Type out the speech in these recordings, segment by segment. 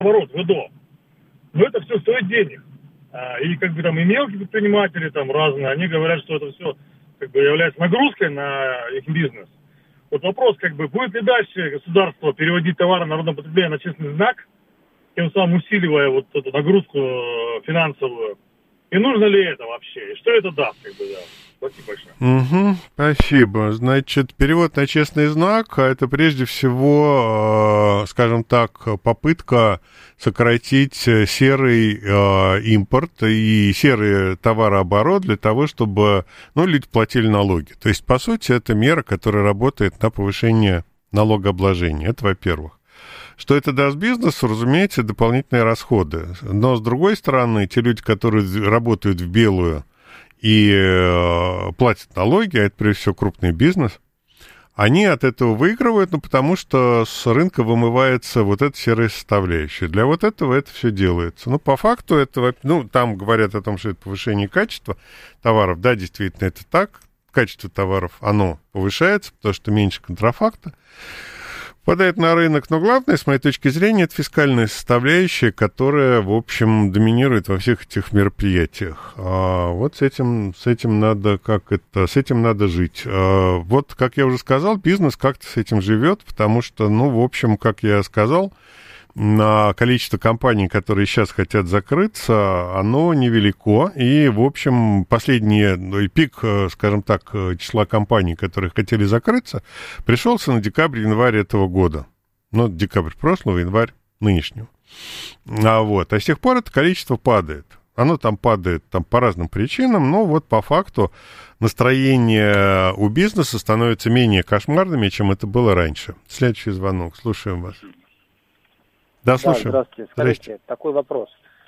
оборот, ВДО. Но это все стоит денег. И как бы там и мелкие предприниматели там разные, они говорят, что это все как бы является нагрузкой на их бизнес. Вот вопрос, как бы, будет ли дальше государство переводить товары народного потребления на честный знак, тем самым усиливая вот эту нагрузку финансовую. И нужно ли это вообще? И что это даст, как бы, да? Спасибо большое. Спасибо. Значит, перевод на честный знак, это прежде всего, скажем так, попытка сократить серый импорт и серый товарооборот для того, чтобы, люди платили налоги. То есть, по сути, это мера, которая работает на повышение налогообложения. Это во-первых. Что это даст бизнесу, разумеется, дополнительные расходы. Но, с другой стороны, те люди, которые работают в белую и платят налоги, а это, прежде всего, крупный бизнес, они от этого выигрывают, потому что с рынка вымывается вот эта серая составляющая. Для вот этого это все делается. По факту это, там говорят о том, что это повышение качества товаров. Да, действительно, это так. Качество товаров, оно повышается, потому что меньше контрафакта попадает на рынок, но главное, с моей точки зрения, это фискальная составляющая, которая, в общем, доминирует во всех этих мероприятиях. Вот с этим надо жить. Вот, как я уже сказал, бизнес как-то с этим живет, потому что, в общем, как я сказал, на количество компаний, которые сейчас хотят закрыться, оно невелико, и, в общем, последний пик, скажем так, числа компаний, которые хотели закрыться, пришелся на декабрь-январь этого года. Декабрь прошлого, январь нынешнего. А с тех пор это количество падает. Оно там падает по разным причинам, но вот по факту настроение у бизнеса становится менее кошмарными, чем это было раньше. Следующий звонок. Слушаем вас. Да, слушаю. Здравствуйте. Скажите, такой вопрос.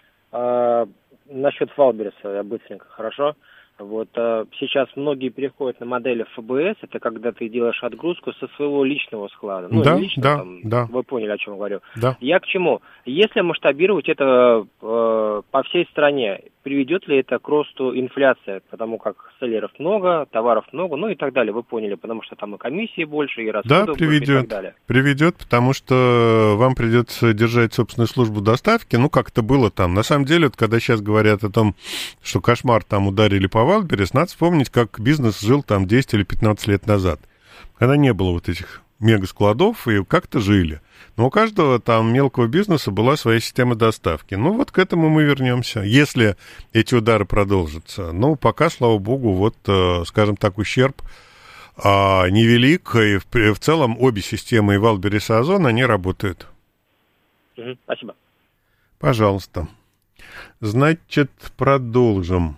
Насчет Валбериса, я быстренько, хорошо? Сейчас многие переходят на модели ФБС, это когда ты делаешь отгрузку со своего личного склада. Да. Вы поняли, о чем говорю. Да. Я к чему? Если масштабировать это по всей стране, приведет ли это к росту инфляции? Потому как селлеров много, товаров много, и так далее. Вы поняли, потому что там и комиссии больше, и расходов больше, и так далее. Приведет, потому что вам придется держать собственную службу доставки, как это было там. На самом деле, когда сейчас говорят о том, что кошмар там ударили по Валберис, надо вспомнить, как бизнес жил там 10 или 15 лет назад, когда не было вот этих мегаскладов, и как-то жили. Но у каждого там мелкого бизнеса была своя система доставки. К этому мы вернемся, если эти удары продолжатся. Пока, слава богу, скажем так, ущерб невелик, и в целом обе системы, и Валберис, и Озон, они работают. Спасибо. Пожалуйста. Значит, продолжим.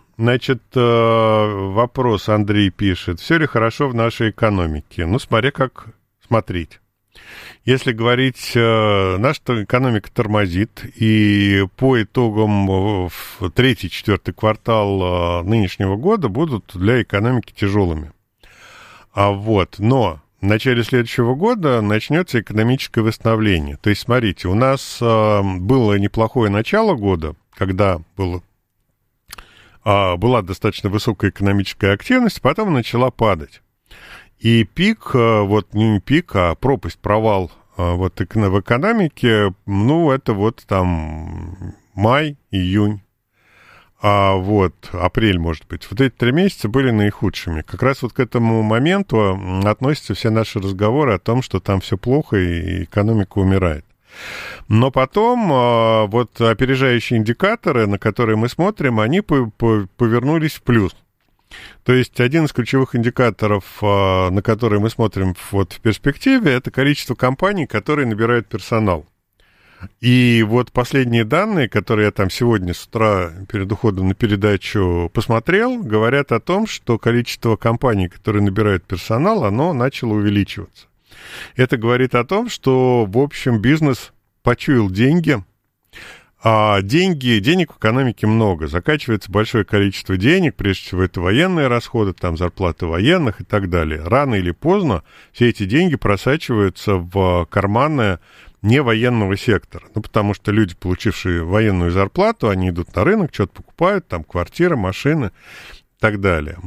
Вопрос Андрей пишет. Все ли хорошо в нашей экономике? Смотря как смотреть. Если говорить, наша экономика тормозит, и по итогам в 3-4 квартал нынешнего года будут для экономики тяжелыми. Но в начале следующего года начнется экономическое восстановление. То есть, смотрите, у нас было неплохое начало года, когда была достаточно высокая экономическая активность, потом начала падать. И пик, не пик, а пропасть, провал в экономике, это там май, июнь, апрель, может быть. Эти 3 месяца были наихудшими. Как раз к этому моменту относятся все наши разговоры о том, что там все плохо и экономика умирает. Но потом опережающие индикаторы, на которые мы смотрим, они повернулись в плюс. То есть один из ключевых индикаторов, на которые мы смотрим в перспективе, это количество компаний, которые набирают персонал. И последние данные, которые я там сегодня с утра перед уходом на передачу посмотрел, говорят о том, что количество компаний, которые набирают персонал, оно начало увеличиваться. Это говорит о том, что, в общем, бизнес почуял деньги, а денег в экономике много. Закачивается большое количество денег, прежде всего это военные расходы, там зарплаты военных и так далее. Рано или поздно все эти деньги просачиваются в карманы невоенного сектора. Потому что люди, получившие военную зарплату, они идут на рынок, что-то покупают, там квартиры, машины и так далее.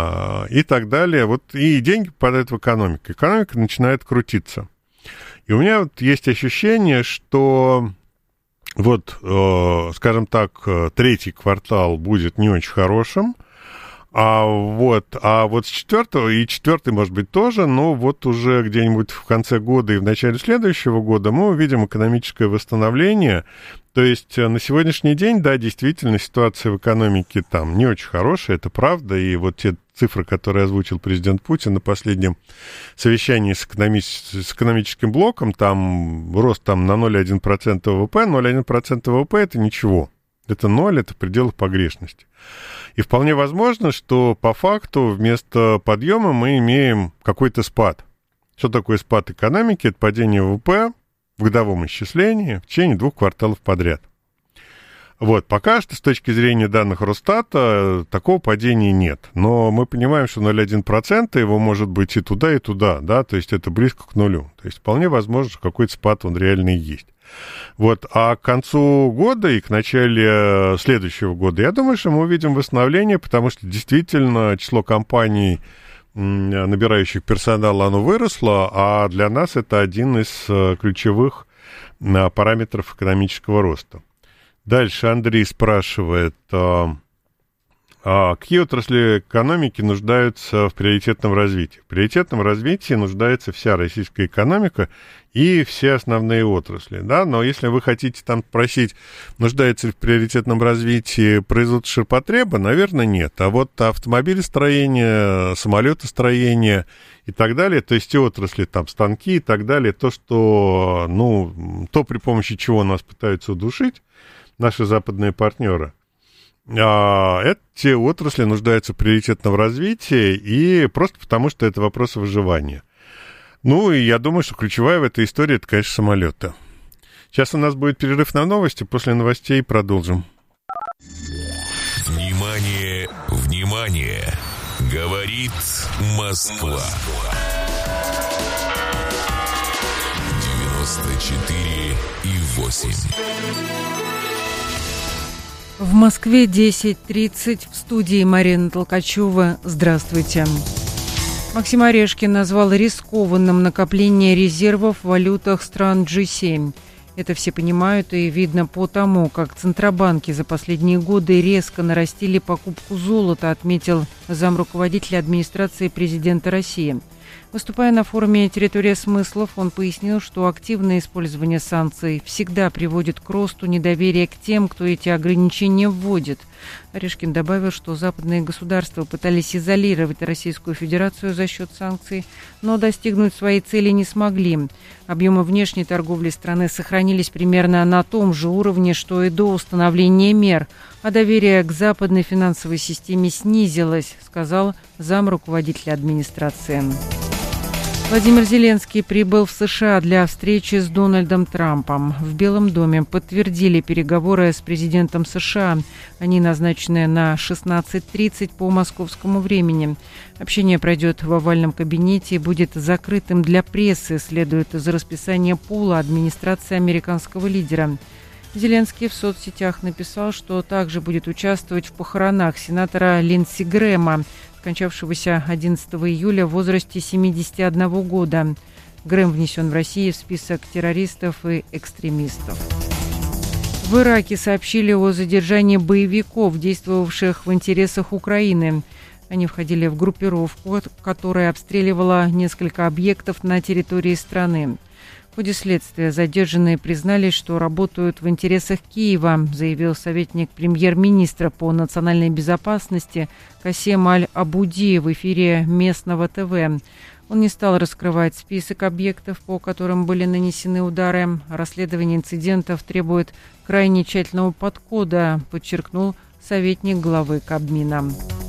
И деньги попадают в экономику. Экономика начинает крутиться. И у меня есть ощущение, что вот, скажем так, третий квартал будет не очень хорошим, а вот с четвертого, и четвертый, может быть, тоже, но вот уже где-нибудь в конце года и в начале следующего года мы увидим экономическое восстановление. То есть на сегодняшний день, да, действительно, ситуация в экономике там не очень хорошая, это правда, и вот те цифры, которые озвучил президент Путин на последнем совещании с экономическим блоком, там рост там, на 0,1% ВВП, 0,1% ВВП это ничего, это ноль, это в пределах погрешности. И вполне возможно, что по факту вместо подъема мы имеем какой-то спад. Что такое спад экономики? Это падение ВВП в годовом исчислении в течение 2 кварталов подряд. Вот, пока что с точки зрения данных Росстата такого падения нет. Но мы понимаем, что 0,1% его может быть и туда, да, то есть это близко к нулю. То есть вполне возможно, что какой-то спад он реально и есть. Вот, а к концу года и к началу следующего года, я думаю, что мы увидим восстановление, потому что действительно число компаний, набирающих персонал, оно выросло, а для нас это один из ключевых параметров экономического роста. Дальше Андрей спрашивает, какие отрасли экономики нуждаются в приоритетном развитии? В приоритетном развитии нуждается вся российская экономика и все основные отрасли, да, но если вы хотите там спросить, нуждается ли в приоритетном развитии производство ширпотреба, наверное, нет. А вот автомобилестроение, самолетостроение и так далее, то есть те отрасли, там, станки и так далее, то, что, то, при помощи чего нас пытаются удушить наши западные партнеры, эти отрасли нуждаются в приоритетном развитии, и просто потому, что это вопрос выживания. И я думаю, что ключевая в этой истории, это, конечно, самолеты. Сейчас у нас будет перерыв на новости, после новостей продолжим. Внимание, внимание! Говорит Москва. 94,8. В Москве 10:30, в студии Марина Толкачева. Здравствуйте. Максим Орешкин назвал рискованным накопление резервов в валютах стран G7. Это все понимают и видно по тому, как центробанки за последние годы резко нарастили покупку золота, отметил замруководителя администрации президента России. Выступая на форуме «Территория смыслов», он пояснил, что активное использование санкций всегда приводит к росту недоверия к тем, кто эти ограничения вводит. Орешкин добавил, что западные государства пытались изолировать Российскую Федерацию за счет санкций, но достигнуть своей цели не смогли. Объемы внешней торговли страны сохранились примерно на том же уровне, что и до установления мер, а доверие к западной финансовой системе снизилось, сказал замруководителя администрации. Владимир Зеленский прибыл в США для встречи с Дональдом Трампом. В Белом доме подтвердили переговоры с президентом США. Они назначены на 16:30 по московскому времени. Общение пройдет в овальном кабинете и будет закрытым для прессы, следует из расписания пула администрации американского лидера. Зеленский в соцсетях написал, что также будет участвовать в похоронах сенатора Линдси Грэма, скончавшегося 11 июля в возрасте 71 года. Грэм внесен в Россию в список террористов и экстремистов. В Ираке сообщили о задержании боевиков, действовавших в интересах Украины. Они входили в группировку, которая обстреливала несколько объектов на территории страны. В ходе следствия задержанные признались, что работают в интересах Киева, заявил советник премьер-министра по национальной безопасности Касем Аль-Абуди в эфире местного ТВ. Он не стал раскрывать список объектов, по которым были нанесены удары. Расследование инцидентов требует крайне тщательного подхода, подчеркнул советник главы Кабмина.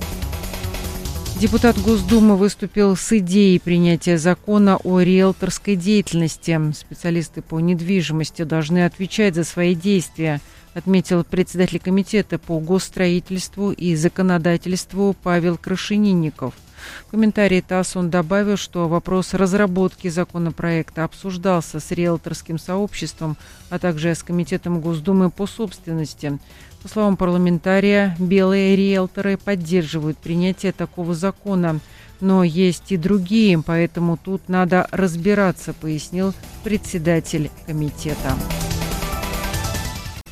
Депутат Госдумы выступил с идеей принятия закона о риэлторской деятельности. Специалисты по недвижимости должны отвечать за свои действия, отметил председатель комитета по госстроительству и законодательству Павел Крашенинников. В комментарии ТАСС он добавил, что вопрос разработки законопроекта обсуждался с риэлторским сообществом, а также с Комитетом Госдумы по собственности. По словам парламентария, белые риэлторы поддерживают принятие такого закона, но есть и другие, поэтому тут надо разбираться, пояснил председатель комитета.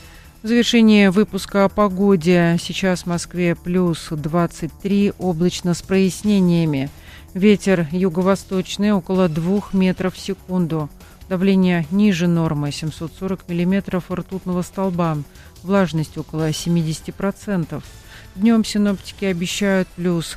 В завершение выпуска о погоде. Сейчас в Москве плюс 23, облачно с прояснениями. Ветер юго-восточный около 2 метров в секунду. Давление ниже нормы 740 миллиметров ртутного столба. Влажность около 70%. Днем синоптики обещают плюс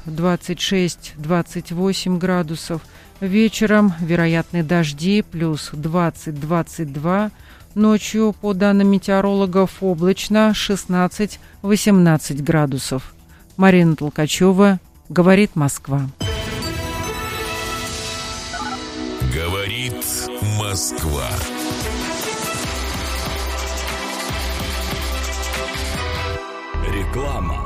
26-28 градусов. Вечером вероятны дожди плюс 20-22. Ночью, по данным метеорологов, облачно 16-18 градусов. Марина Толкачева, говорит Москва. Говорит Москва. Реклама.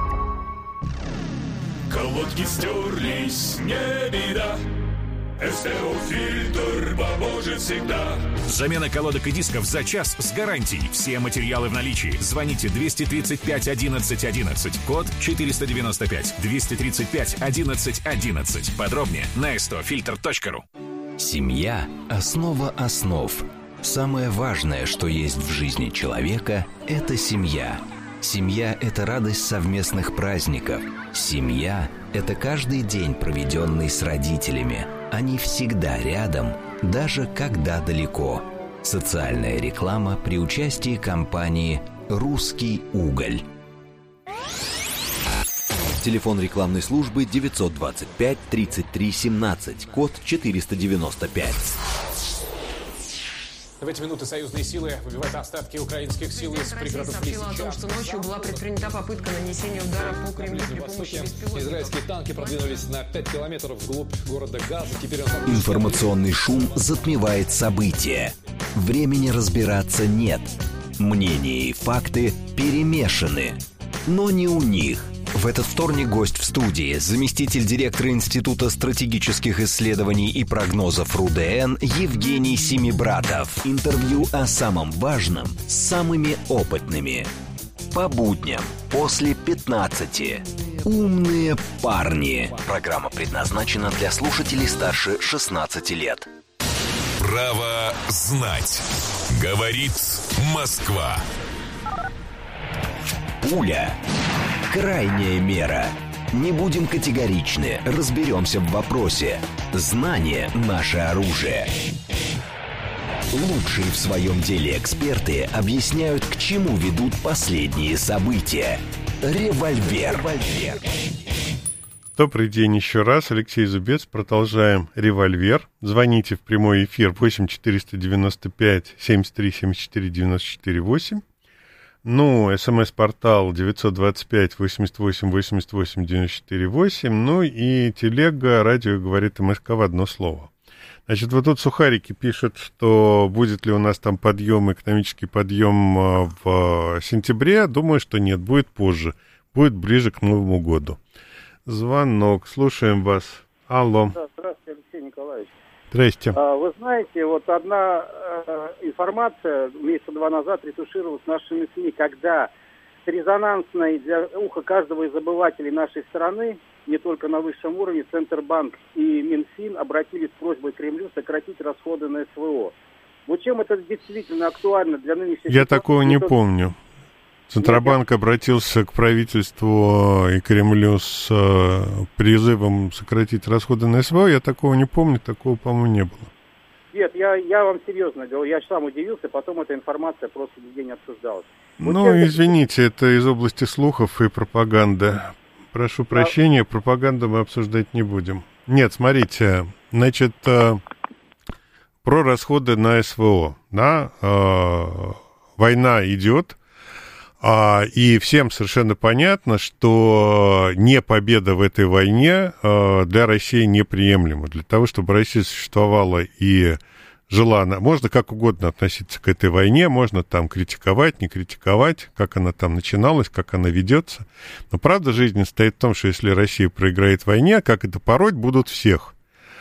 Колодки стерлись, не беда. СТО-фильтр поможет всегда. Замена колодок и дисков за час с гарантией. Все материалы в наличии. Звоните 235 11 11. Код 495. 235 11 11. Подробнее на stofilter.ru. Семья – основа основ. Самое важное, что есть в жизни человека – это семья. Семья – это радость совместных праздников. Семья – это каждый день, проведенный с родителями. Они всегда рядом, даже когда далеко. Социальная реклама при участии компании «Русский уголь». Телефон рекламной службы 925 33 17, код 495. В эти минуты союзные силы выбивают остатки украинских сил из пригородов Лисичанска. Россия сообщила о том, что ночью была предпринята попытка нанесения удара по Кремлю при помощи беспилотников. Израильские танки продвинулись на 5 километров вглубь города Газа. Теперь Информационный шум затмевает события. Времени разбираться нет. Мнения и факты перемешаны. Но не у них. В этот вторник гость в студии, заместитель директора Института стратегических исследований и прогнозов РУДН Евгений Семибратов. Интервью о самом важном с самыми опытными. По будням после 15. Умные парни. Программа предназначена для слушателей старше 16 лет. Право знать. Говорит Москва. Пуля. Крайняя мера. Не будем категоричны, разберемся в вопросе. Знание – наше оружие. Лучшие в своем деле эксперты объясняют, к чему ведут последние события. Револьвер. Добрый день еще раз. Алексей Зубец. Продолжаем «Револьвер». Звоните в прямой эфир 8 495 73 74 94 8. Ну, СМС-портал 925 88 88 94 8. Ну и телега «Радио говорит МСК» в одно слово. Значит, вот тут Сухарики пишут, что будет ли у нас там подъем, экономический подъем в сентябре. Думаю, что нет, будет позже. Будет ближе к Новому году. Звонок. Слушаем вас. Алло. Да, здравствуйте, Алексей Николаевич. Здрасте. Вы знаете, вот одна информация месяца два назад ретушировалась нашими СМИ, когда с резонансной для уха каждого из обывателей нашей страны, не только на высшем уровне, Центробанк и Минфин обратились с просьбой к Кремлю сократить расходы на СВО. Вот чем это действительно актуально для нынешних... Я такого не помню. Центробанк обратился к правительству и Кремлю с призывом сократить расходы на СВО. Я такого не помню, такого, по-моему, не было. Нет, я вам серьезно говорю, я сам удивился, потом эта информация просто нигде не обсуждалась. Вот ну, извините, это из области слухов и пропаганды. Прошу прощения, пропаганду мы обсуждать не будем. Нет, смотрите, значит, про расходы на СВО, да, война идет. И всем совершенно понятно, что не победа в этой войне для России неприемлема. Для того, чтобы Россия существовала и жила, можно как угодно относиться к этой войне, можно там критиковать, не критиковать, как она там начиналась, как она ведется. Но правда жизни состоит в том, что если Россия проиграет в войне, как это пороть будут всех.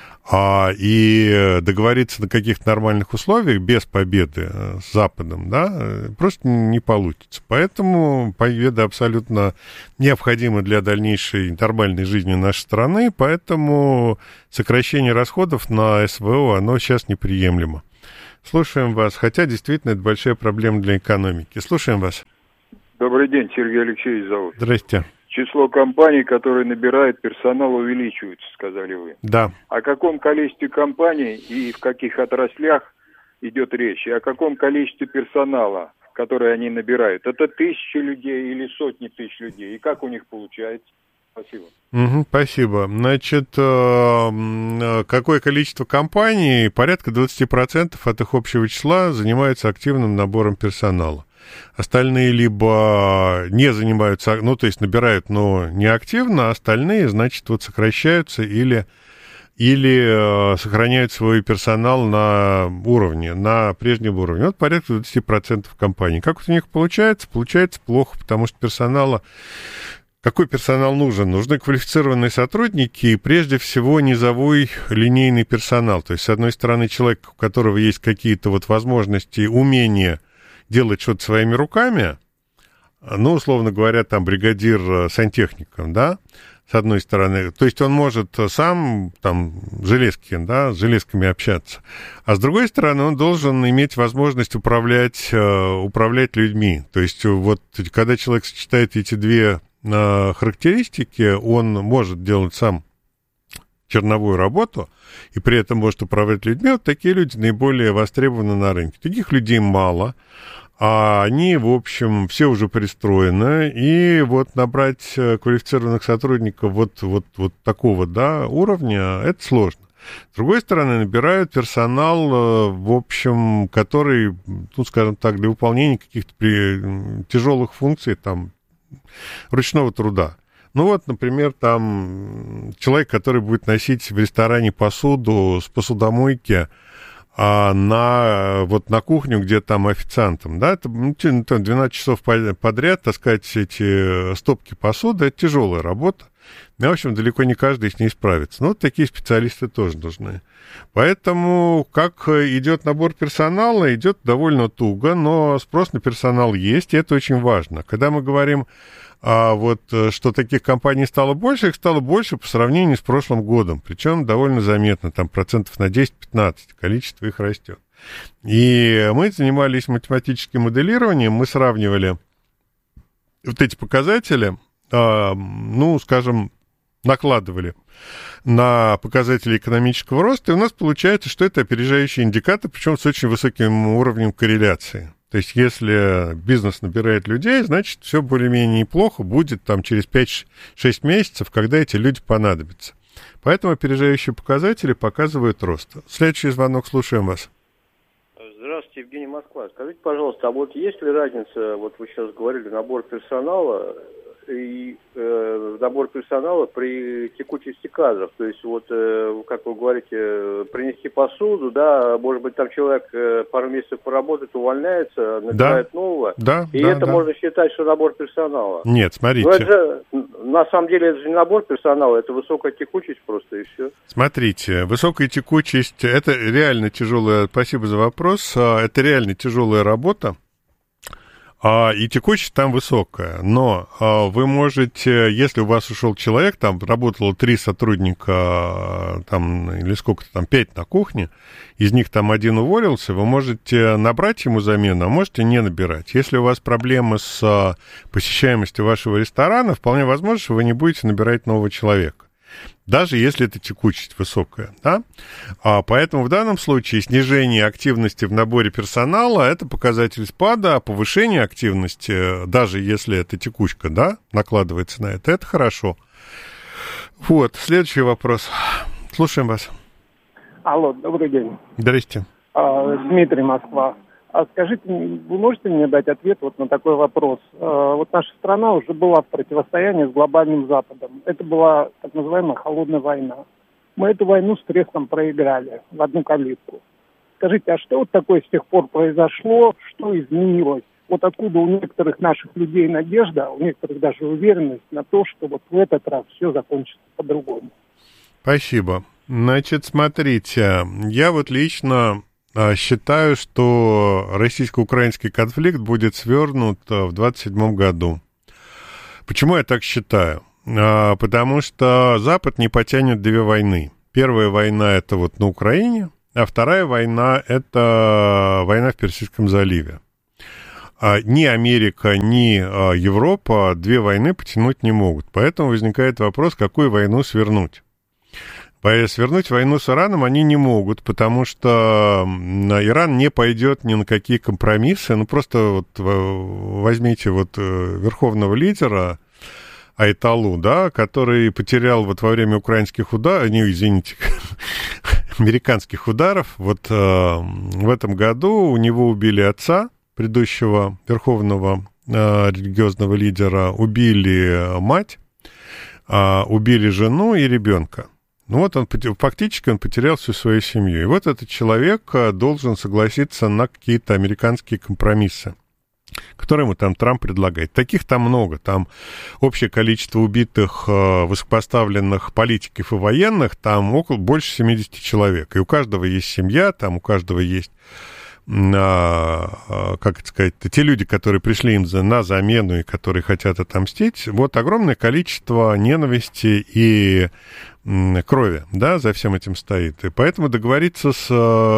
И договориться на каких-то нормальных условиях без победы с Западом, да, просто не получится. Поэтому победа абсолютно необходима для дальнейшей нормальной жизни нашей страны, поэтому сокращение расходов на СВО, оно сейчас неприемлемо. Слушаем вас, хотя действительно это большая проблема для экономики. Слушаем вас. Добрый день, Сергей Алексеевич зовут. Здрасте. Число компаний, которые набирают персонал, увеличивается, сказали вы. Да. О каком количестве компаний и в каких отраслях идет речь? И о каком количестве персонала, который они набирают? Это тысячи людей или сотни тысяч людей? И как у них получается? Спасибо. Спасибо. Значит, какое количество компаний? Порядка 20% от их общего числа занимаются активным набором персонала. Остальные либо не занимаются, ну, то есть набирают, но не активно, а остальные, значит, вот сокращаются или сохраняют свой персонал на уровне, на прежнем уровне. Вот порядка 20% компаний. Как у них получается? Получается плохо, потому что персонала... Какой персонал нужен? Нужны квалифицированные сотрудники и, прежде всего, низовой линейный персонал. То есть, с одной стороны, человек, у которого есть какие-то вот возможности, умения делать что-то своими руками, ну, условно говоря, там, бригадир сантехником, да, с одной стороны. То есть, он может сам, там, с железками общаться. А с другой стороны, он должен иметь возможность управлять людьми. То есть, вот, когда человек сочетает эти две характеристики, он может делать сам черновую работу и при этом может управлять людьми. Вот такие люди наиболее востребованы на рынке. Таких людей мало, а они, в общем, все уже пристроены, и вот набрать квалифицированных сотрудников вот такого, да, уровня, это сложно. С другой стороны, набирают персонал, в общем, который, ну, скажем так, для выполнения каких-то тяжелых функций, там, ручного труда. Ну вот, например, там человек, который будет носить в ресторане посуду с посудомойки на кухню, где там официантом, да, это 12 часов подряд таскать эти стопки посуды, это тяжелая работа. И, в общем, далеко не каждый с ней справится. Но вот такие специалисты тоже нужны. Поэтому, как идет набор персонала, идет довольно туго, но спрос на персонал есть, и это очень важно. Когда мы говорим, что таких компаний стало больше, их стало больше по сравнению с прошлым годом. Причем довольно заметно, там процентов на 10-15, количество их растет. И мы занимались математическим моделированием, мы сравнивали вот эти показатели, накладывали на показатели экономического роста, и у нас получается, что это опережающий индикатор, причем с очень высоким уровнем корреляции. То есть, если бизнес набирает людей, значит, все более-менее неплохо будет там через 5-6 месяцев, когда эти люди понадобятся. Поэтому опережающие показатели показывают рост. Следующий звонок, слушаем вас. Здравствуйте, Евгений, Москва. Скажите, пожалуйста, а вот есть ли разница, вот вы сейчас говорили, набор персонала и набор персонала при текучести кадров? То есть, вот, как вы говорите, принести посуду, да, может быть, там человек пару месяцев поработает, увольняется, набирает нового, можно считать, что набор персонала. Нет, смотрите. Но это же, на самом деле, это же не набор персонала, это высокая текучесть просто, и все. Смотрите, высокая текучесть, это реально тяжелая, спасибо за вопрос, это реально тяжелая работа. И текучесть там высокая, но вы можете, если у вас ушел человек, там работало 3 сотрудника, там, или сколько-то там, 5 на кухне, из них там 1 уволился, вы можете набрать ему замену, а можете не набирать. Если у вас проблемы с посещаемостью вашего ресторана, вполне возможно, что вы не будете набирать нового человека. Даже если это текучесть высокая, да? Поэтому в данном случае снижение активности в наборе персонала – это показатель спада, а повышение активности, даже если это текучка, да, накладывается на это хорошо. Вот, следующий вопрос. Слушаем вас. Алло, добрый день. Здрасте. Дмитрий, Москва. Скажите, вы можете мне дать ответ вот на такой вопрос? Вот наша страна уже была в противостоянии с глобальным Западом. Это была так называемая холодная война. Мы эту войну с треском проиграли в одну калитку. Скажите, а что вот такое с тех пор произошло, что изменилось? Вот откуда у некоторых наших людей надежда, у некоторых даже уверенность на то, что вот в этот раз все закончится по-другому? Спасибо. Значит, смотрите, я вот лично считаю, что российско-украинский конфликт будет свернут в 27 году. Почему я так считаю? Потому что Запад не потянет 2 войны. Первая война – это вот на Украине, а вторая война – это война в Персидском заливе. ни Америка, ни Европа 2 войны потянуть не могут. Поэтому возникает вопрос, какую войну свернуть. Свернуть войну с Ираном они не могут, потому что Иран не пойдет ни на какие компромиссы. Ну, просто вот возьмите вот верховного лидера Айталу, да, который потерял вот во время украинских ударов, американских ударов. Вот в этом году у него убили отца, предыдущего верховного религиозного лидера, убили мать, убили жену и ребенка. Ну вот фактически он потерял всю свою семью. И вот этот человек должен согласиться на какие-то американские компромиссы, которые ему там Трамп предлагает. Таких там много. Там общее количество убитых высокопоставленных политиков и военных, там больше 70 человек. И у каждого есть семья, там у каждого есть, как это сказать, те люди, которые пришли им на замену и которые хотят отомстить. Вот огромное количество ненависти и крови, да, за всем этим стоит. И поэтому договориться с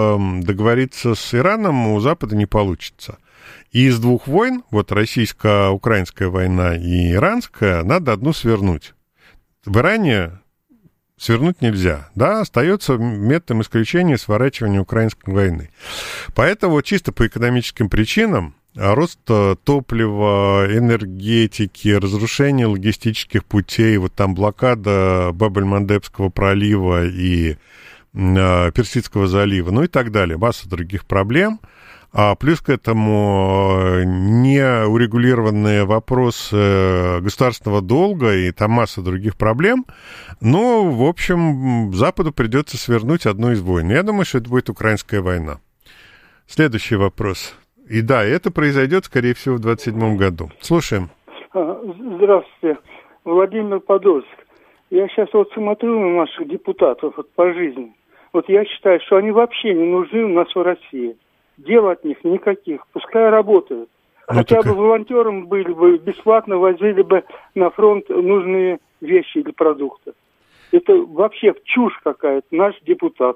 Ираном у Запада не получится. И из 2 войн, вот российско-украинская война и иранская, надо одну свернуть. В Иране свернуть нельзя, да, остается методом исключения сворачивания украинской войны. Поэтому чисто по экономическим причинам рост топлива, энергетики, разрушение логистических путей, вот там блокада Баб-эль-Мандебского пролива и Персидского залива, ну и так далее, масса других проблем. А плюс к этому неурегулированные вопросы государственного долга и там масса других проблем. Но, в общем, Западу придется свернуть одну из войн. Я думаю, что это будет украинская война. Следующий вопрос. И да, это произойдет, скорее всего, в 27 году. Слушаем. Здравствуйте. Владимир Подольск. Я сейчас вот смотрю на наших депутатов вот, по жизни. Вот я считаю, что они вообще не нужны у нас в России. Дел от них никаких. Пускай работают. Хотя бы волонтером были бы, бесплатно возили бы на фронт нужные вещи или продукты. Это вообще чушь какая-то, наш депутат.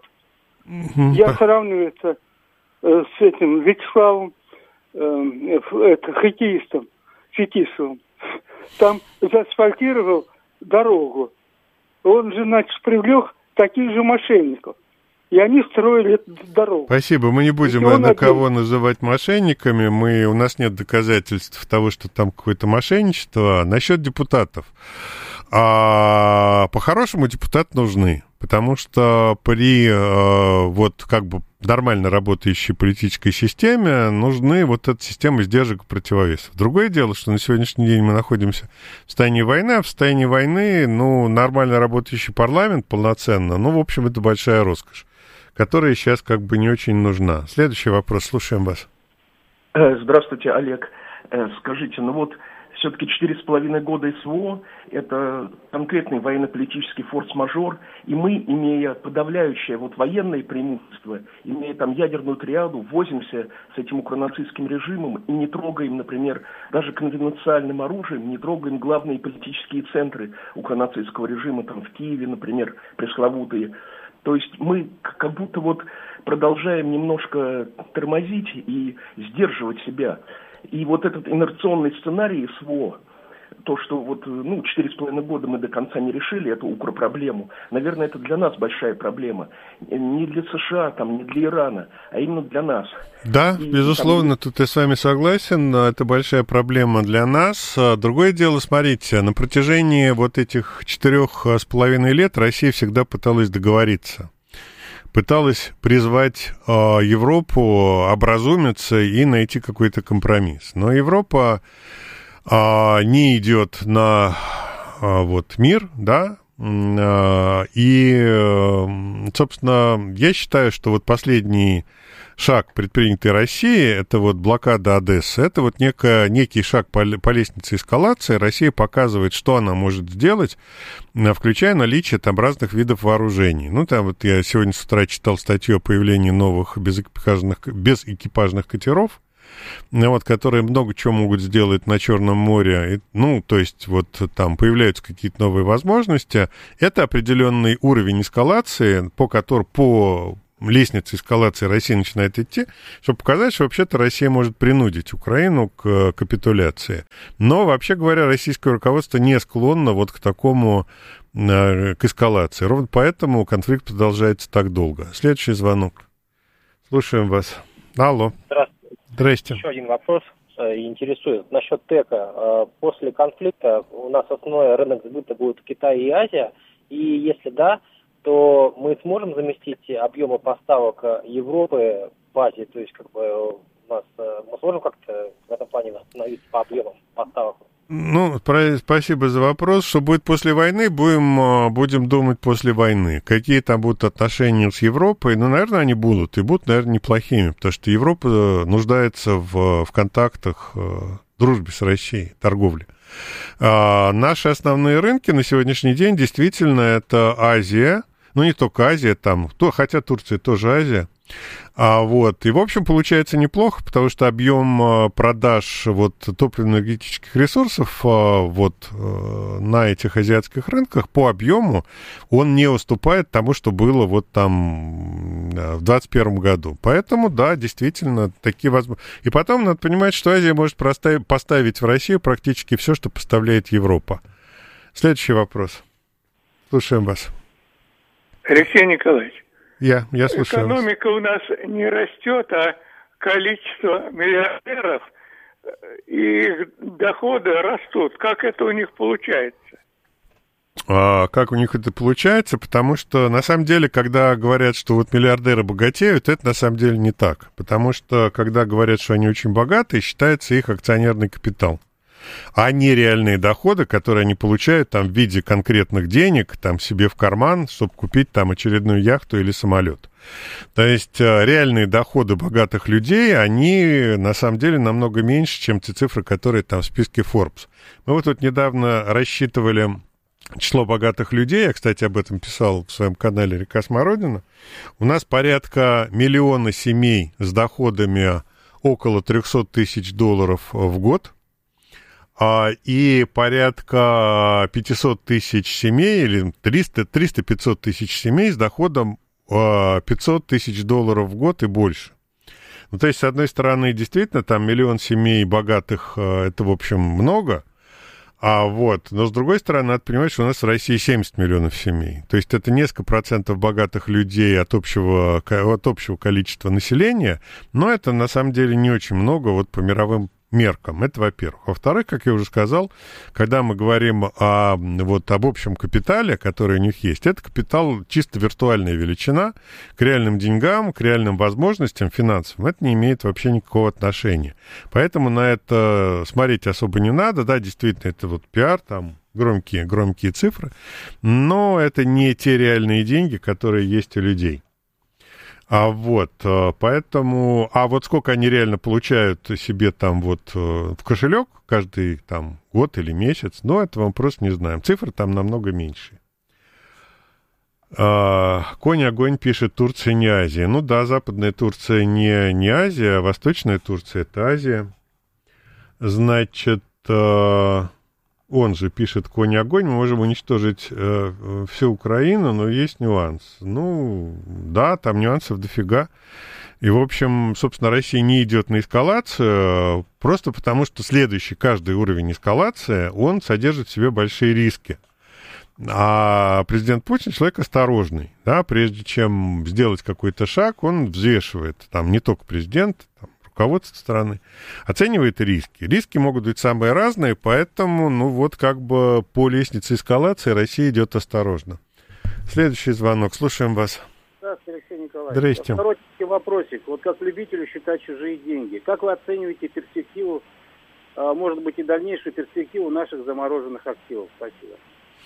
Я сравниваю это с этим Вячеславом, хоккеистом Фетисовым. Там заасфальтировал дорогу. Он же, значит, привлек таких же мошенников. И они строили эту дорогу. Спасибо. Мы не будем кого называть мошенниками. У нас нет доказательств того, что там какое-то мошенничество. Насчет депутатов. По-хорошему депутаты нужны. Потому что при вот как бы нормально работающей политической системе нужны вот эта система сдержек и противовесов. Другое дело, что на сегодняшний день мы находимся в состоянии войны, а в состоянии войны, нормально работающий парламент полноценно, в общем, это большая роскошь, которая сейчас как бы не очень нужна. Следующий вопрос, слушаем вас. Здравствуйте, Олег. Скажите, все-таки 4,5 года СВО – это конкретный военно-политический форс-мажор, и мы, имея подавляющее военное преимущество, имея там ядерную триаду, возимся с этим укронацистским режимом и не трогаем, например, даже конвенциональным оружием, не трогаем главные политические центры укронацистского режима, там в Киеве, например, пресловутые. То есть мы как будто продолжаем немножко тормозить и сдерживать себя. И вот этот инерционный сценарий СВО, то, что 4,5 года мы до конца не решили эту укропроблему, наверное, это для нас большая проблема. Не для США, не для Ирана, а именно для нас. Да, безусловно, тут я с вами согласен, это большая проблема для нас. Другое дело, смотрите, на протяжении этих 4,5 лет Россия всегда пыталась договориться. Пыталась призвать Европу образумиться и найти какой-то компромисс. Но Европа не идет на мир, да, и, собственно, я считаю, что последний шаг, предпринятый Россией, это блокада Одессы, это некий шаг по лестнице эскалации. Россия показывает, что она может сделать, включая наличие там разных видов вооружений. Я сегодня с утра читал статью о появлении новых безэкипажных катеров, которые много чего могут сделать на Черном море. Там появляются какие-то новые возможности. Это определенный уровень эскалации, по лестница эскалации России начинает идти, чтобы показать, что вообще-то Россия может принудить Украину к капитуляции. Но, вообще говоря, российское руководство не склонно вот к такому, к эскалации. Ровно поэтому конфликт продолжается так долго. Следующий звонок. Слушаем вас. Алло. Здравствуйте. Здрасте. Еще один вопрос интересует. Насчет ТЭКа. После конфликта у нас основной рынок сбыта будет Китай и Азия. И если да, то мы сможем заместить объемы поставок Европы в Азии? То есть, как бы, у нас мы сможем как-то в этом плане восстановиться по объемам поставок? Ну, спасибо за вопрос. Что будет после войны, будем думать после войны. Какие там будут отношения с Европой? Ну, наверное, они будут. И будут, наверное, неплохими. Потому что Европа нуждается в контактах, дружбе с Россией, торговле. Наши основные рынки на сегодняшний день действительно это Азия. Ну, не только Азия, там, хотя Турция тоже Азия. Вот. И, в общем, получается неплохо, потому что объем продаж вот, топливно-энергетических ресурсов вот, на этих азиатских рынках по объему он не уступает тому, что было вот там в 2021 году. Поэтому, да, действительно, такие возможности. И потом надо понимать, что Азия может поставить в Россию практически все, что поставляет Европа. Следующий вопрос. Слушаем вас. Алексей Николаевич. Я слушаю. Экономика у нас не растет, а количество миллиардеров и их доходы растут. Как это у них получается? Как у них это получается? Потому что, на самом деле, когда говорят, что вот миллиардеры богатеют, это на самом деле не так. Потому что, когда говорят, что они очень богатые, считается их акционерный капитал. А не реальные доходы, которые они получают там в виде конкретных денег, там себе в карман, чтобы купить там очередную яхту или самолет. То есть реальные доходы богатых людей, они на самом деле намного меньше, чем те цифры, которые там в списке Forbes. Мы вот тут недавно рассчитывали число богатых людей, я, кстати, об этом писал в своем канале «Река Смородина». У нас порядка 1 миллиона семей с доходами около $300 тысяч в год. И порядка 500 тысяч семей, или 300-500 тысяч семей с доходом $500 тысяч в год и больше. Ну, то есть, с одной стороны, действительно, там 1 миллион семей богатых, это, в общем, много, но с другой стороны, надо понимать, что у нас в России 70 миллионов семей. То есть, это несколько процентов богатых людей от общего количества населения, но это, на самом деле, не очень много вот по мировым меркам. Это, во-первых. Во-вторых, как я уже сказал, когда мы говорим об общем капитале, который у них есть, это капитал чисто виртуальная величина, к реальным деньгам, к реальным возможностям финансовым. Это не имеет вообще никакого отношения. Поэтому на это смотреть особо не надо. Да, действительно, это вот пиар, там громкие цифры, но это не те реальные деньги, которые есть у людей. Поэтому, вот сколько они реально получают себе там вот в кошелек каждый там год или месяц, этого мы просто не знаем. Цифры там намного меньше. Конь-огонь пишет, Турция не Азия. Ну да, западная Турция не Азия, а восточная Турция это Азия. Значит, он же пишет конь-огонь, мы можем уничтожить всю Украину, но есть нюанс. Ну, да, там нюансов дофига. И, в общем, собственно, Россия не идет на эскалацию, просто потому что каждый уровень эскалации, он содержит в себе большие риски. А президент Путин человек осторожный, да, прежде чем сделать какой-то шаг, он взвешивает, там не только президент, там, руководство страны, оценивает риски. Риски могут быть самые разные, поэтому, по лестнице эскалации Россия идет осторожно. Следующий звонок. Слушаем вас. Здравствуйте, Алексей Николаевич. Здрасте. Коротенький вопросик. Вот как любителю считать чужие деньги. Как вы оцениваете перспективу, может быть, и дальнейшую перспективу наших замороженных активов? Спасибо.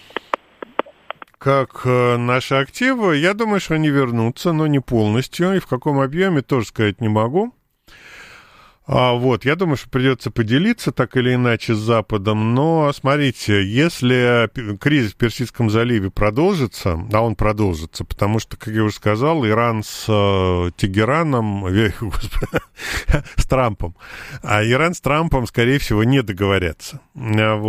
Как наши активы, я думаю, что они вернутся, но не полностью. И в каком объеме, тоже сказать не могу. Я думаю, что придется поделиться так или иначе с Западом, но смотрите, если кризис в Персидском заливе продолжится, а он продолжится, потому что, как я уже сказал, Иран с Тегераном, с Трампом, Иран с Трампом, скорее всего, не договорятся.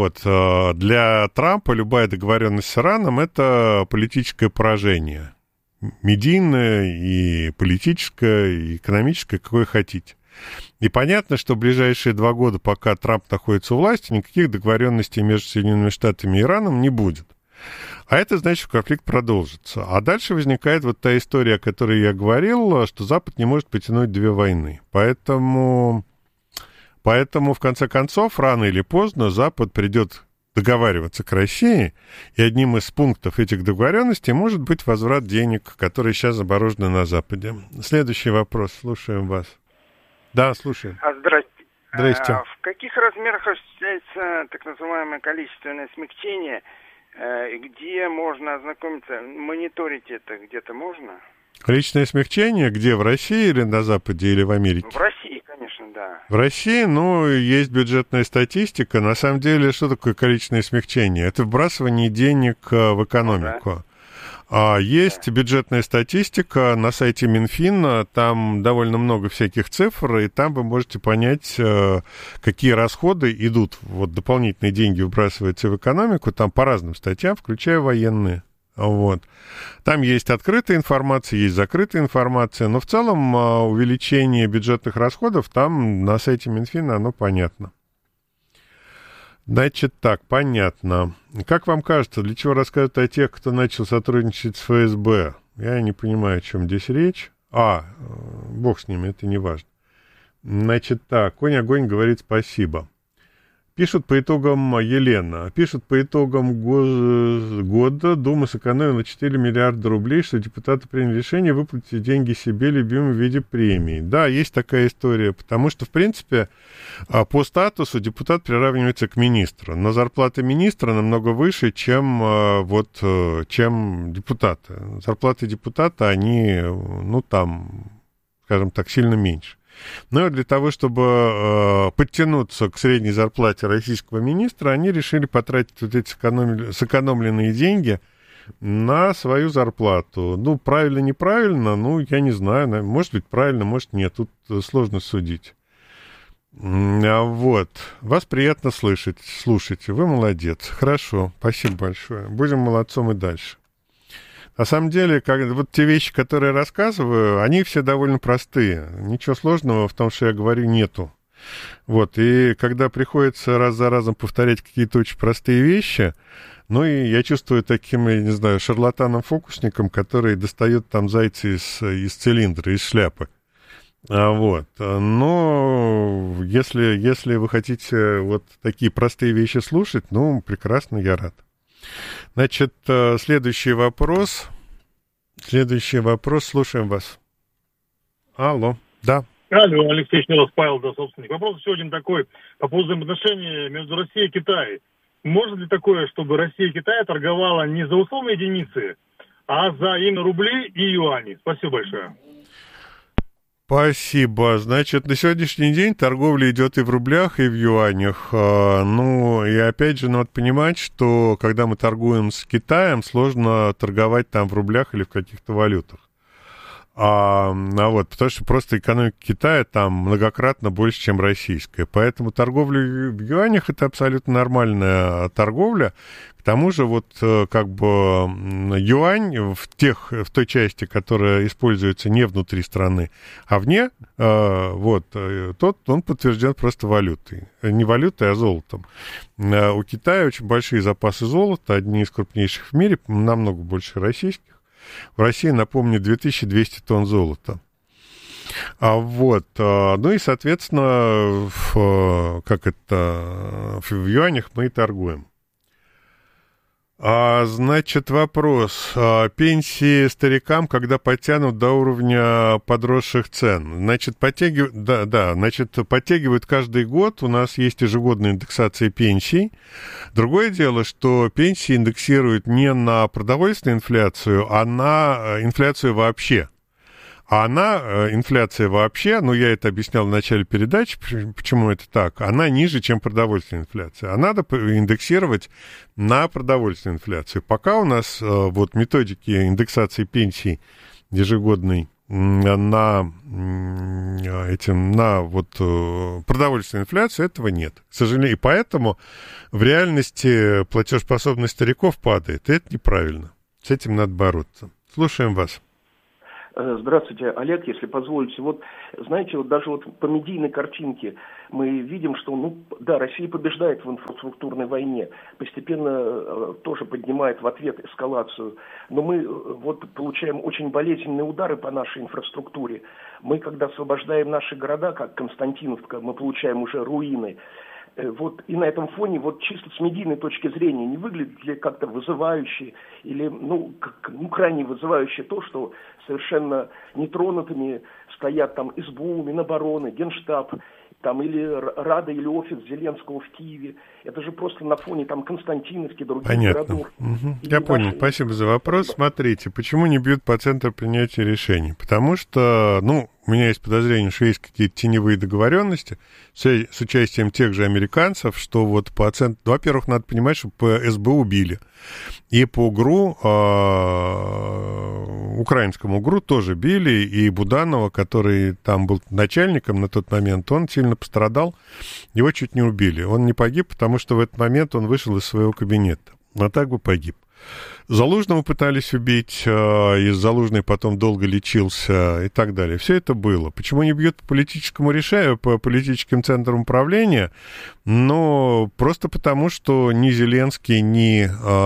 Для Трампа любая договоренность с Ираном – это политическое поражение. медийное, и политическое, и экономическое, какое хотите. И понятно, что в ближайшие 2 года, пока Трамп находится у власти, никаких договоренностей между Соединенными Штатами и Ираном не будет. А это значит, что конфликт продолжится. А дальше возникает вот та история, о которой я говорил, что Запад не может потянуть 2 войны. Поэтому, в конце концов, рано или поздно Запад придет договариваться к России, и одним из пунктов этих договоренностей может быть возврат денег, которые сейчас заморожены на Западе. Следующий вопрос. Слушаем вас. Да, слушаем. Здрасте. Здрасте. В каких размерах осуществляется так называемое количественное смягчение, где можно ознакомиться, мониторить это где-то можно? Количественное смягчение где? В России или на Западе, или в Америке? В России, конечно, да. В России, есть бюджетная статистика. На самом деле, что такое количественное смягчение? Это вбрасывание денег в экономику. Есть бюджетная статистика на сайте Минфина, там довольно много всяких цифр, и там вы можете понять, какие расходы идут, вот дополнительные деньги выбрасываются в экономику, там по разным статьям, включая военные. Вот. Там есть открытая информация, есть закрытая информация, но в целом увеличение бюджетных расходов там на сайте Минфина, оно понятно. Значит так, понятно. Как вам кажется, для чего рассказывают о тех, кто начал сотрудничать с ФСБ? Я не понимаю, о чем здесь речь. Бог с ними, это не важно. Значит так, Конь-огонь говорит спасибо. Пишут по итогам Елена. Пишут по итогам года Дума сэкономила 4 миллиарда рублей, что депутаты приняли решение выплатить деньги себе любимым в виде премии. Да, есть такая история, потому что, в принципе, по статусу депутат приравнивается к министру, но зарплата министра намного выше, чем депутата. Зарплаты депутата, они, скажем так, сильно меньше. Но для того, чтобы подтянуться к средней зарплате российского министра, они решили потратить вот эти сэкономленные деньги на свою зарплату. Правильно, неправильно, я не знаю. Может быть, правильно, может, нет. Тут сложно судить. Вот. Вас приятно слушать. Вы молодец. Хорошо. Спасибо большое. Будем молодцом и дальше. На самом деле, вот те вещи, которые я рассказываю, они все довольно простые. Ничего сложного в том, что я говорю, нету. Вот, и когда приходится раз за разом повторять какие-то очень простые вещи, и я чувствую таким, я не знаю, шарлатаном-фокусником, который достает там зайца из цилиндра, из шляпы. Вот. Но если вы хотите вот такие простые вещи слушать, прекрасно, я рад. Значит, следующий вопрос, слушаем вас. Алло, да. Алло, Алексей, еще раз Павел, да, собственник. Вопрос еще один такой, по поводу взаимоотношений между Россией и Китаем. Может ли такое, чтобы Россия и Китай торговала не за условные единицы, а за именно рубли и юани? Спасибо большое. Спасибо. Значит, на сегодняшний день торговля идет и в рублях, и в юанях. И опять же, надо понимать, что когда мы торгуем с Китаем, сложно торговать там в рублях или в каких-то валютах. Потому что просто экономика Китая там многократно больше, чем российская. Поэтому торговля в юанях — это абсолютно нормальная торговля. К тому же юань в той части, которая используется не внутри страны, а вне, он подтвержден просто валютой. Не валютой, а золотом. У Китая очень большие запасы золота, одни из крупнейших в мире, намного больше российских. В России, напомню, 2200 тонн золота. И, соответственно, в юанях мы и торгуем. Значит, вопрос. Пенсии старикам, когда подтянут до уровня подросших цен? Значит, подтягивают каждый год. У нас есть ежегодная индексация пенсий. Другое дело, что пенсии индексируют не на продовольственную инфляцию, а на инфляцию вообще. Инфляция вообще, я это объяснял в начале передачи, почему это так, она ниже, чем продовольственная инфляция. А надо индексировать на продовольственную инфляцию. Пока у нас методики индексации пенсий ежегодной на продовольственную инфляцию, этого нет. К сожалению, и поэтому в реальности платежеспособность стариков падает. И это неправильно. С этим надо бороться. Слушаем вас. Здравствуйте, Олег, если позволите. Вот, знаете, вот даже вот по медийной картинке мы видим, что, Россия побеждает в инфраструктурной войне, постепенно тоже поднимает в ответ эскалацию. Но мы вот получаем очень болезненные удары по нашей инфраструктуре. Мы, когда освобождаем наши города, как Константиновка, мы получаем уже руины. Вот, и на этом фоне, вот чисто с медийной точки зрения, не выглядит ли как-то вызывающе или, крайне вызывающе то, что совершенно нетронутыми стоят там СБУ, Минобороны, Генштаб, там или Рада, или офис Зеленского в Киеве. Это же просто на фоне там Константиновки, других городов. Я понял, спасибо за вопрос. Смотрите, почему не бьют по центру принятия решений? Потому что, у меня есть подозрение, что есть какие-то теневые договоренности с участием тех же американцев, что вот по центру... Во-первых, надо понимать, что по СБУ били. И по ГРУ, украинскому ГРУ тоже били, и Буданова, который там был начальником на тот момент, он сильно пострадал, его чуть не убили. Он не погиб, потому что в этот момент он вышел из своего кабинета. А так бы погиб. Залужного пытались убить, и Залужный потом долго лечился и так далее. Все это было. Почему не бьют по политическому решению, по политическим центрам управления? Просто потому, что ни Зеленский, ни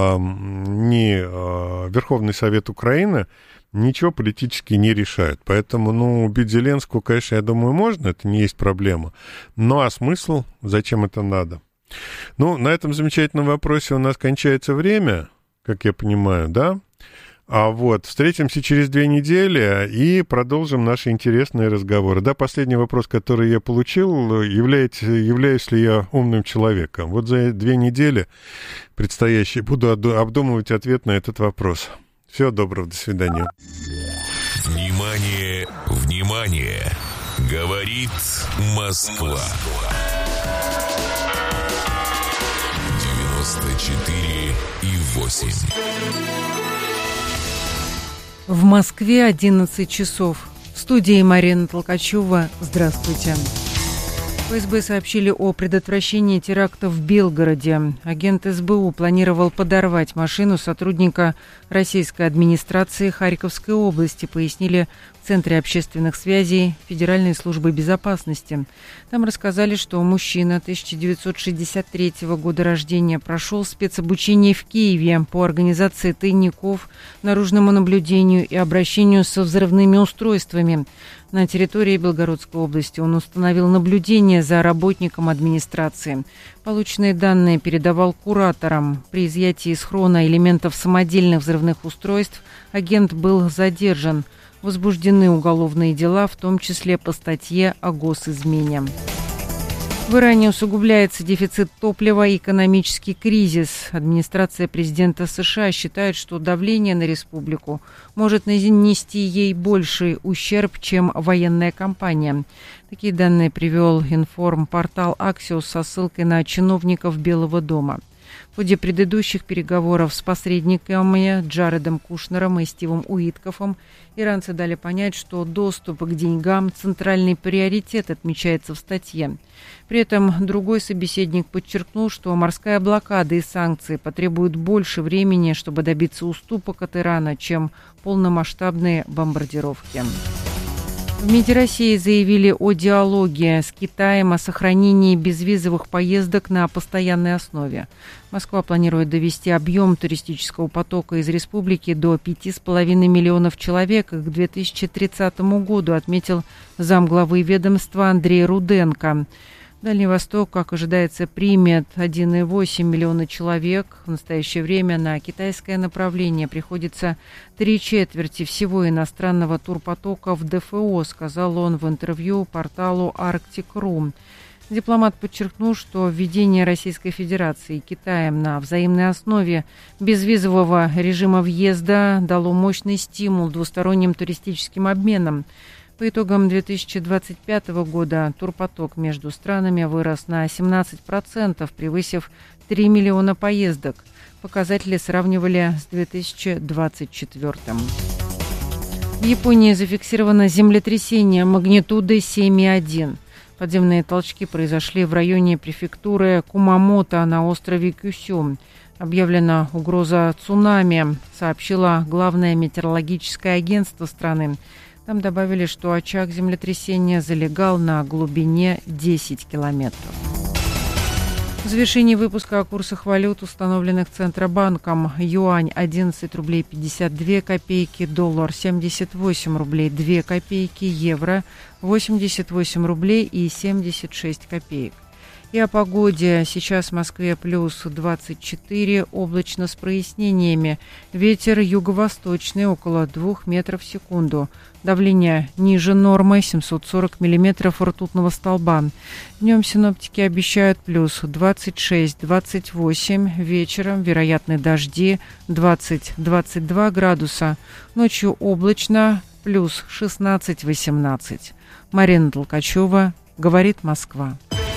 Верховный Совет Украины ничего политически не решают. Поэтому, убить Зеленского, конечно, я думаю, можно, это не есть проблема. А смысл? Зачем это надо? На этом замечательном вопросе у нас кончается время, как я понимаю, да? Встретимся через 2 недели и продолжим наши интересные разговоры. Да, последний вопрос, который я получил, являюсь ли я умным человеком? Вот за 2 недели предстоящие буду обдумывать ответ на этот вопрос. Всего доброго, до свидания. Внимание, внимание! Говорит Москва. 94,8. В Москве 11 часов. В студии Марина Толкачева. Здравствуйте. ФСБ сообщили о предотвращении теракта в Белгороде. Агент СБУ планировал подорвать машину сотрудника российской администрации Харьковской области, пояснили в Центре общественных связей Федеральной службы безопасности. Там рассказали, что мужчина 1963 года рождения прошел спецобучение в Киеве по организации тайников, наружному наблюдению и обращению со взрывными устройствами. На территории Белгородской области он установил наблюдение за работником администрации. Полученные данные передавал кураторам. При изъятии из хрона элементов самодельных взрывных устройств агент был задержан. Возбуждены уголовные дела, в том числе по статье о госизмене. В Иране усугубляется дефицит топлива и экономический кризис. Администрация президента США считает, что давление на республику может нанести ей больший ущерб, чем военная кампания. Такие данные привел информпортал Axios со ссылкой на чиновников Белого дома. В ходе предыдущих переговоров с посредниками Джаредом Кушнером и Стивом Уиткофом иранцы дали понять, что доступ к деньгам – центральный приоритет, отмечается в статье. При этом другой собеседник подчеркнул, что морская блокада и санкции потребуют больше времени, чтобы добиться уступок от Ирана, чем полномасштабные бомбардировки. В МИДе России заявили о диалоге с Китаем о сохранении безвизовых поездок на постоянной основе. Москва планирует довести объем туристического потока из республики до 5,5 миллионов человек к 2030 году, отметил замглавы ведомства Андрей Руденко. Дальний Восток, как ожидается, примет 1,8 миллиона человек. В настоящее время на китайское направление приходится 3/4 всего иностранного турпотока в ДФО, сказал он в интервью порталу Arctic.ru. Дипломат подчеркнул, что введение Российской Федерации и Китаем на взаимной основе безвизового режима въезда дало мощный стимул двусторонним туристическим обменам. По итогам 2025 года турпоток между странами вырос на 17%, превысив 3 миллиона поездок. Показатели сравнивали с 2024. В Японии зафиксировано землетрясение магнитудой 7,1. Подземные толчки произошли в районе префектуры Кумамото на острове Кюсю. Объявлена угроза цунами, сообщило Главное метеорологическое агентство страны. Там добавили, что очаг землетрясения залегал на глубине 10 километров. В завершении выпуска о курсах валют, установленных Центробанком. Юань 11 рублей 52 копейки, доллар 78 рублей 2 копейки, евро 88 рублей и 76 копеек. И о погоде. Сейчас в Москве плюс 24, облачно с прояснениями. Ветер юго-восточный около 2 метров в секунду. Давление ниже нормы 740 миллиметров ртутного столба. Днем синоптики обещают плюс 26-28. Вечером вероятны дожди 20-22 градуса. Ночью облачно плюс 16-18. Марина Толкачева, говорит Москва.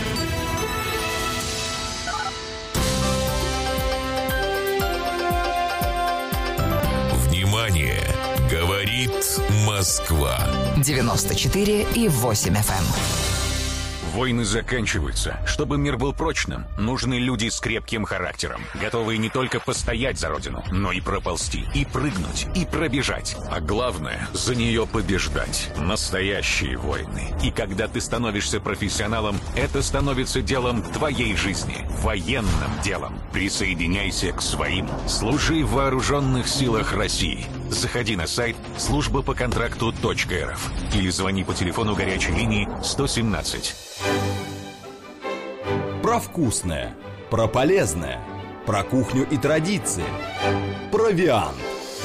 Говорит Москва. 94,8 FM. Войны заканчиваются. Чтобы мир был прочным, нужны люди с крепким характером, готовые не только постоять за родину, но и проползти, и прыгнуть, и пробежать. А главное, за нее побеждать. Настоящие войны. И когда ты становишься профессионалом, это становится делом твоей жизни. Военным делом. Присоединяйся к своим. Служи в вооруженных силах России. Заходи на сайт службапоконтракту.рф или звони по телефону горячей линии 117. Про вкусное, про полезное, про кухню и традиции. Провиант.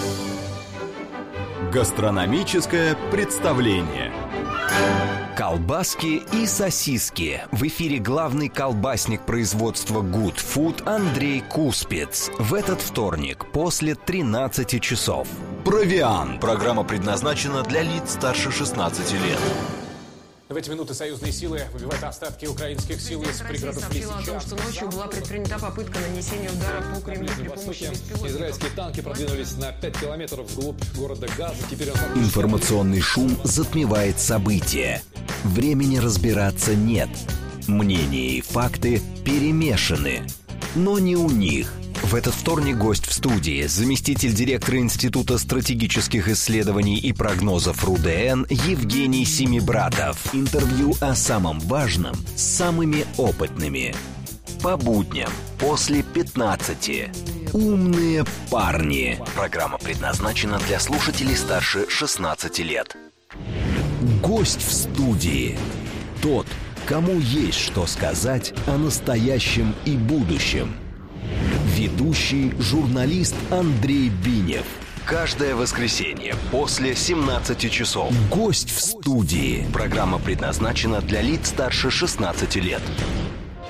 Гастрономическое представление. Колбаски и сосиски. В эфире главный колбасник производства Good Food Андрей Куспец. В этот вторник после 13 часов. Провиант. Программа предназначена для лиц старше 16 лет. В эти минуты союзные силы выбивают остатки украинских сил из пригородов Лисичанска. О том, что ночью была предпринята попытка нанесения удара по Кремлю при помощи беспилотников. Израильские танки продвинулись на 5 километров вглубь города Газа. Теперь Информационный шум затмевает события. Времени разбираться нет. Мнения и факты перемешаны. Но не у них. В этот вторник гость в студии, заместитель директора Института стратегических исследований и прогнозов РУДН Евгений Семибратов. Интервью о самом важном с самыми опытными. По будням после 15. Умные парни. Программа предназначена для слушателей старше 16 лет. Гость в студии. Тот, кому есть что сказать о настоящем и будущем. Ведущий журналист Андрей Бинев. Каждое воскресенье после 17 часов. Гость в студии. Программа предназначена для лиц старше 16 лет.